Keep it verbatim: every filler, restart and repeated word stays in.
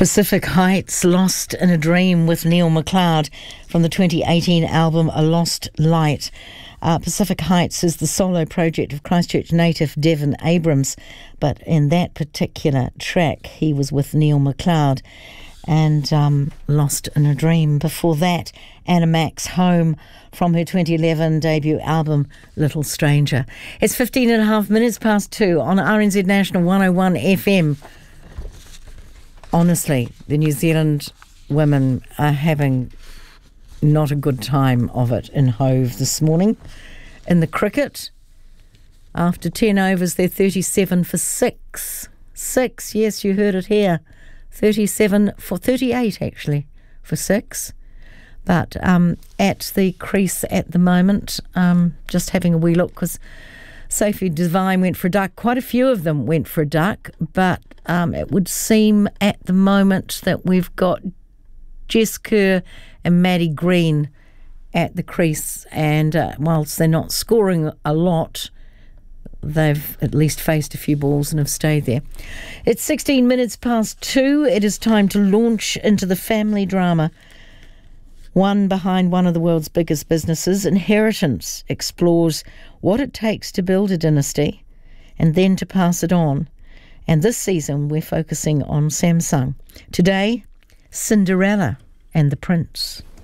Pacific Heights, Lost in a Dream with Neil McLeod from the twenty eighteen album A Lost Light. Uh, Pacific Heights is the solo project of Christchurch native Devon Abrams, but in that particular track he was with Neil McLeod and um, Lost in a Dream. Before that, Anna Max Home from her twenty eleven debut album Little Stranger. It's fifteen and a half minutes past two on R N Z National one oh one F M. Honestly, the New Zealand women are having not a good time of it in Hove this morning. In the cricket, after ten overs, they're thirty-seven for six. Six, yes, you heard it here. thirty-seven for thirty-eight, actually, for six. But um, at the crease at the moment, um, just having a wee look, because Sophie Devine went for a duck. Quite a few of them went for a duck, but um, it would seem at the moment that we've got Jess Kerr and Maddie Green at the crease, and uh, whilst they're not scoring a lot, they've at least faced a few balls and have stayed there. It's sixteen minutes past two. It is time to launch into the family drama. One behind one of the world's biggest businesses, Inheritance, explores what it takes to build a dynasty and then to pass it on. And this season we're focusing on Samsung. Today, Cinderella and the Prince.